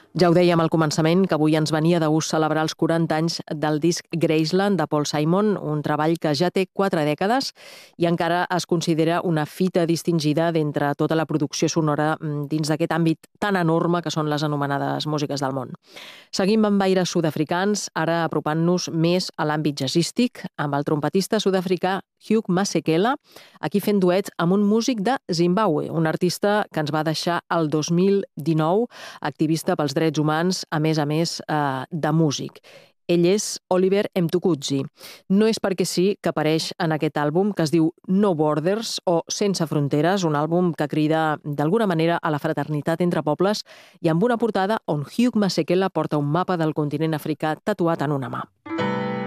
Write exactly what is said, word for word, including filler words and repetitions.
Ja ho dèiem al començament, que avui ens venia de gust celebrar els quaranta anys del disc Graceland de Paul Simon, un treball que ja té quatre dècades i encara es considera una fita distingida d'entre tota la producció sonora dins d'aquest àmbit tan enorme que són les anomenades músiques del món. Seguim amb aires sud-africans, ara apropant-nos més a l'àmbit jazzístic, amb el trompetista sud-africà Hugh Masekela, aquí fent duet amb un músic de Zimbabwe, un artista que ens va deixar el dos mil dinou, activista pels drets humans, a més a més eh, de músic. Ell és Oliver Mtukudzi. No és perquè sí que apareix en aquest àlbum que es diu No Borders o Sense Fronteres, un àlbum que crida d'alguna manera a la fraternitat entre pobles i amb una portada on Hugh Masekela porta un mapa del continent africà tatuat en una mà.